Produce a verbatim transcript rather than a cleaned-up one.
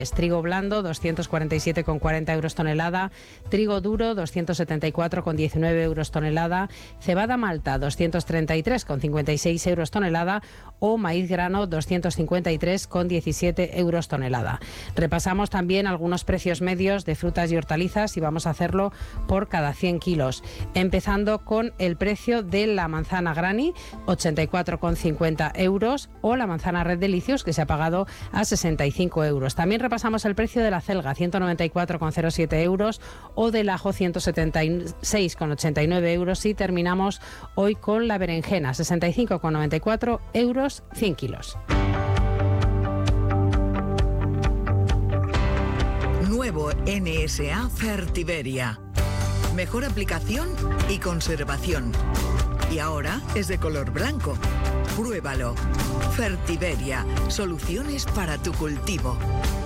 Trigo blando, doscientos cuarenta y siete con cuarenta euros tonelada. Trigo duro, doscientos setenta y cuatro con diecinueve euros tonelada. Cebada malta, doscientos treinta y tres con cincuenta y seis euros tonelada. O maíz grano, doscientos cincuenta y tres con diecisiete euros tonelada. Repasamos también algunos precios medios de frutas y hortalizas y vamos a hacerlo por cada cien kilos. Empezando con el precio de la manzana Granny, ochenta y cuatro con cincuenta euros. O la manzana Red Delicios, que se ha pagado a sesenta y cinco euros. También pasamos el precio de la celga, ciento noventa y cuatro con cero siete euros, o del ajo, ciento setenta y seis con ochenta y nueve euros, y terminamos hoy con la berenjena, sesenta y cinco con noventa y cuatro euros, cien kilos. Nuevo N S A Fertiberia. Mejor aplicación y conservación. Y ahora es de color blanco. Pruébalo. Fertiberia, soluciones para tu cultivo.